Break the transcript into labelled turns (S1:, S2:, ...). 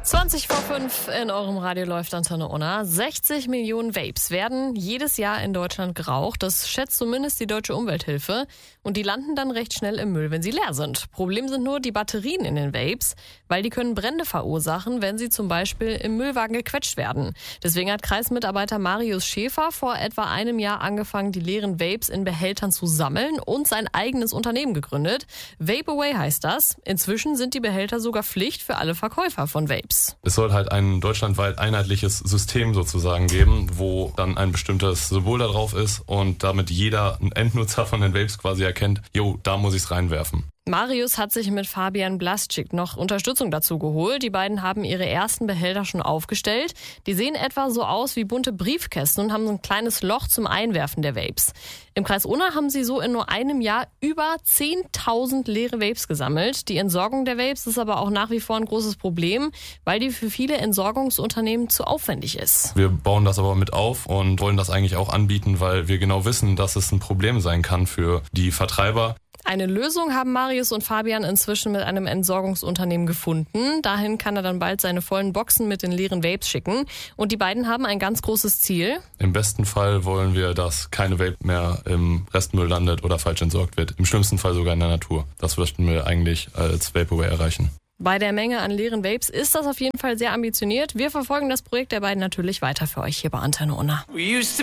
S1: 20 vor 5 in eurem Radio läuft Antenne Unna. 60 Millionen Vapes werden jedes Jahr in Deutschland geraucht. Das schätzt zumindest die Deutsche Umwelthilfe. Und die landen dann recht schnell im Müll, wenn sie leer sind. Problem sind nur die Batterien in den Vapes, weil die können Brände verursachen, wenn sie zum Beispiel im Müllwagen gequetscht werden. Deswegen hat Kreismitarbeiter Marius Schäfer vor etwa einem Jahr angefangen, die leeren Vapes in Behältern zu sammeln und sein eigenes Unternehmen gegründet. Vape Away heißt das. Inzwischen sind die Behälter sogar Pflicht für alle Verkäufer von Vapes.
S2: Es soll halt ein deutschlandweit einheitliches System sozusagen geben, wo dann ein bestimmtes Symbol da drauf ist und damit jeder Endnutzer von den Vapes quasi erkennt, jo, da muss ich es reinwerfen.
S1: Marius hat sich mit Fabian Blasczyk noch Unterstützung dazu geholt. Die beiden haben ihre ersten Behälter schon aufgestellt. Die sehen etwa so aus wie bunte Briefkästen und haben so ein kleines Loch zum Einwerfen der Vapes. Im Kreis Unna haben sie so in nur einem Jahr über 10.000 leere Vapes gesammelt. Die Entsorgung der Vapes ist aber auch nach wie vor ein großes Problem, weil die für viele Entsorgungsunternehmen zu aufwendig ist.
S2: Wir bauen das aber mit auf und wollen das eigentlich auch anbieten, weil wir genau wissen, dass es ein Problem sein kann für die Vertreiber.
S1: Eine Lösung haben Marius und Fabian inzwischen mit einem Entsorgungsunternehmen gefunden. Dahin kann er dann bald seine vollen Boxen mit den leeren Vapes schicken. Und die beiden haben ein ganz großes Ziel.
S2: Im besten Fall wollen wir, dass keine Vape mehr im Restmüll landet oder falsch entsorgt wird. Im schlimmsten Fall sogar in der Natur. Das möchten wir eigentlich als Vape Away erreichen.
S1: Bei der Menge an leeren Vapes ist das auf jeden Fall sehr ambitioniert. Wir verfolgen das Projekt der beiden natürlich weiter für euch hier bei Antenne Unna.